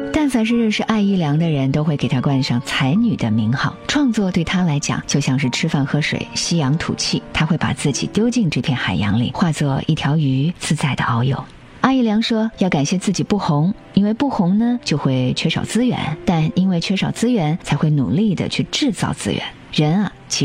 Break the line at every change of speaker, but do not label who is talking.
但凡是认识艾怡良的人，都会给她冠上才女的名号。创作对她来讲就像是吃饭喝水，吸氧吐气，她会把自己丢进这片海洋里，化作一条鱼，自在的遨游。艾怡良说要感谢自己不红，因为不红呢就会缺少资源，但因为缺少资源才会努力的去制造资源。人啊，其实